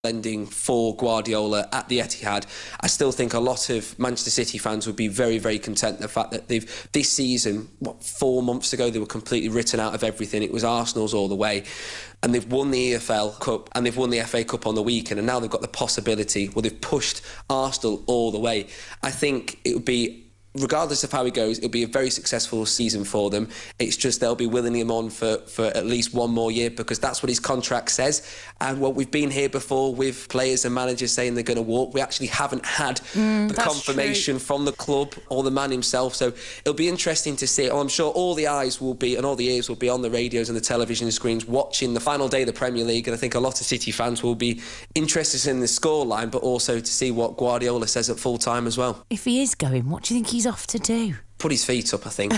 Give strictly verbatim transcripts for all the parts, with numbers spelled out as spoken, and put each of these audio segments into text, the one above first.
ending for Guardiola at the Etihad. I still think a lot of Manchester City fans would be very, very content the fact that they've this season, what, four months ago, they were completely written out of everything. It was Arsenal's all the way. And they've won the E F L Cup and they've won the F A Cup on the weekend, and now they've got the possibility, well, they've pushed Arsenal all the way. I think it would be, regardless of how it goes, it'll be a very successful season for them. It's just they'll be willing him on for, for at least one more year, because that's what his contract says. And what we've been here before with players and managers saying they're going to walk, we actually haven't had mm, the confirmation true. from the club or the man himself. So it'll be interesting to see. I'm sure all the eyes will be, and all the ears will be on the radios and the television screens watching the final day of the Premier League. And I think a lot of City fans will be interested in the scoreline, but also to see what Guardiola says at full time as well. If he is going, what do you think he's off to do? Put his feet up, I think.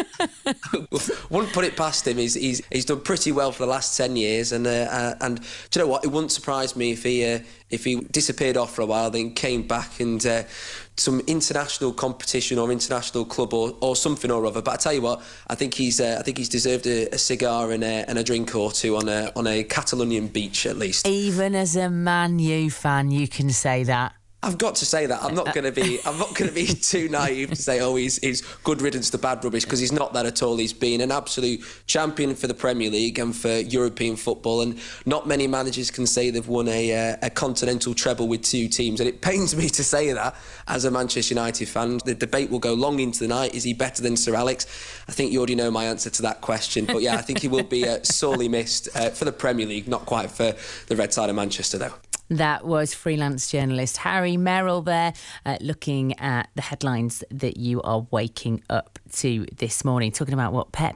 Wouldn't put it past him. He's he's, he's done pretty well for the last ten years, and uh, uh, and do you know what? It wouldn't surprise me if he uh, if he disappeared off for a while, then came back and uh, some international competition or international club or, or something or other. But I tell you what, I think he's uh, I think he's deserved a, a cigar and a, and a drink or two on a on a Catalonian beach at least. Even as a Man U fan, you can say that. I've got to say that I'm not going to be I'm not going to be too naive to say, oh, he's, he's good riddance to bad rubbish, because he's not that at all. He's been an absolute champion for the Premier League and for European football, and not many managers can say they've won a, a continental treble with two teams. And it pains me to say that as a Manchester United fan. The debate will go long into the night. Is he better than Sir Alex? I think you already know my answer to that question. But yeah, I think he will be uh, sorely missed uh, for the Premier League, not quite for the red side of Manchester though. That was freelance journalist Harry Merrill there, uh, looking at the headlines that you are waking up to this morning, talking about what Pep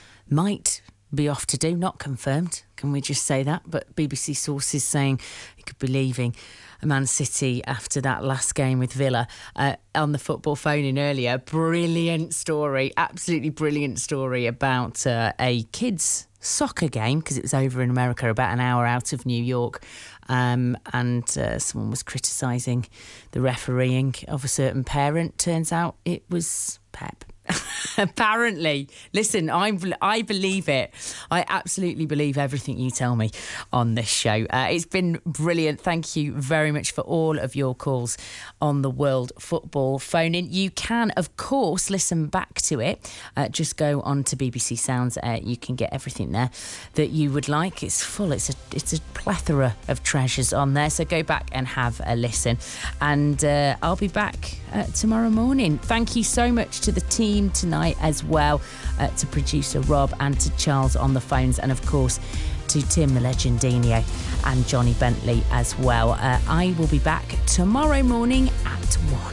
might be off to do. Not confirmed, can we just say that? But B B C sources saying he could be leaving Man City after that last game with Villa. Uh, on the football phone in earlier, brilliant story, absolutely brilliant story about uh, a kids' soccer game, because it was over in America, about an hour out of New York, um, and uh, someone was criticising the refereeing of a certain parent. Turns out it was Pep. Apparently. Listen, I I believe it. I absolutely believe everything you tell me on this show. Uh, it's been brilliant. Thank you very much for all of your calls on the World Football phone in. You can, of course, listen back to it. Uh, just go on to B B C Sounds. Uh, you can get everything there that you would like. It's full. It's a it's a plethora of treasures on there. So go back and have a listen. And uh, I'll be back uh, tomorrow morning. Thank you so much to the team tonight as well, uh, to producer Rob and to Charles on the phones, and of course to Tim the Legendino and Johnny Bentley as well. Uh, I will be back tomorrow morning at one.